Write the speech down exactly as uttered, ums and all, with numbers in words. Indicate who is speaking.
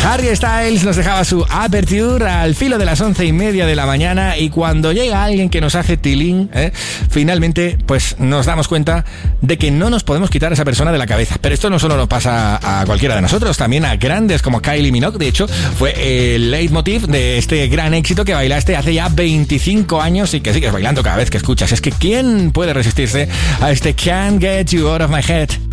Speaker 1: Harry Styles nos dejaba su Aperture al filo de las once y media de la mañana, y cuando llega alguien que nos hace tilín, ¿eh? finalmente pues nos damos cuenta de que no nos podemos quitar a esa persona de la cabeza. Pero esto no solo nos pasa a cualquiera de nosotros, también a grandes como Kylie Minogue. De hecho, fue el leitmotiv de este gran éxito que bailaste hace ya veinticinco años y que sigues bailando cada vez que escuchas. Es que ¿quién puede resistirse a este Can't Get You Out of My Head?